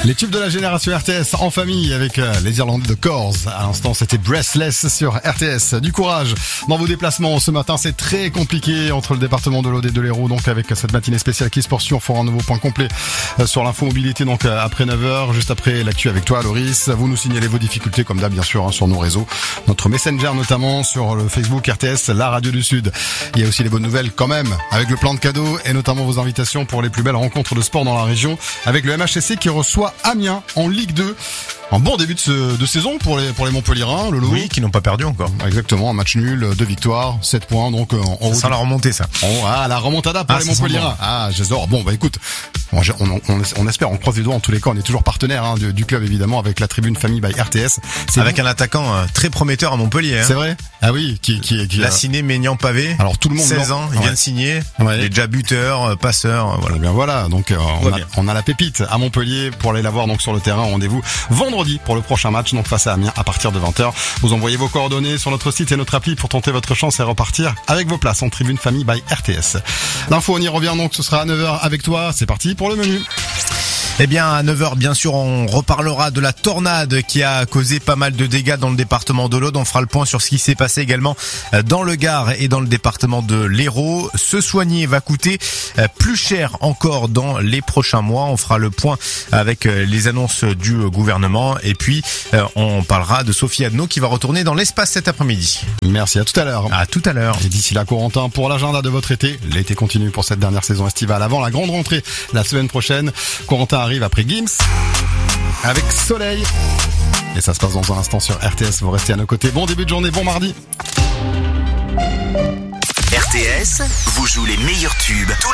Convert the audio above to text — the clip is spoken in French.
Les tubes de la génération RTS en famille avec les Irlandais de Corrs. À l'instant, c'était Breathless sur RTS. Du courage dans vos déplacements. Ce matin, c'est très compliqué entre le département de l'Aude et de l'Hérault. Donc avec cette matinée spéciale qui se poursuit, on fera un nouveau point complet sur l'info mobilité. Donc après 9h, juste après l'actu avec toi, Loris. Vous nous signalez vos difficultés comme d'hab, bien sûr, sur nos réseaux. Notre Messenger notamment sur le Facebook RTS, la radio du Sud. Il y a aussi les bonnes nouvelles quand même avec le plan de cadeaux et notamment vos invitations pour les plus belles rencontres de sport dans la région avec le MHSC qui reçoit Amiens en Ligue 2. Un bon début de saison pour les Montpellierins, le Loup. Oui, qui n'ont pas perdu encore. Exactement, un match nul, 2 victoires, 7 points, donc en ça sent la remontée, ça. La remontada pour les Montpellierins. Bon. Ah, j'adore. Bon, bah écoute, on espère, on croise les doigts en tous les cas, on est toujours partenaire du club évidemment avec la tribune famille by RTS. Avec un attaquant très prometteur à Montpellier. C'est vrai. Ah oui, qui Lassiné, Maignan, Pavé. Alors tout le monde 16 ans, il vient de signer. Ouais. Il est déjà buteur, passeur, voilà. Eh bien voilà, donc on a la pépite à Montpellier pour aller la voir donc sur le terrain. Rendez-vous vendredi pour le prochain match donc face à Amiens à partir de 20h. Vous envoyez vos coordonnées sur notre site et notre appli pour tenter votre chance et repartir avec vos places en tribune famille by RTS. L'info, on y revient donc, ce sera à 9h avec toi. C'est parti pour le menu. Eh bien, à 9h, bien sûr, on reparlera de la tornade qui a causé pas mal de dégâts dans le département de l'Aude. On fera le point sur ce qui s'est passé également dans le Gard et dans le département de l'Hérault. Se soigner va coûter plus cher encore dans les prochains mois. On fera le point avec les annonces du gouvernement. Et puis, on parlera de Sophie Adno qui va retourner dans l'espace cet après-midi. Merci, à tout à l'heure. À tout à l'heure. Et d'ici là, Corentin, pour l'agenda de votre été. L'été continue pour cette dernière saison estivale avant la grande rentrée la semaine prochaine. Corentin arrive après Gims avec Soleil et ça se passe dans un instant sur RTS. Vous restez à nos côtés. Bon début de journée, bon mardi. RTS vous joue les meilleurs tubes tous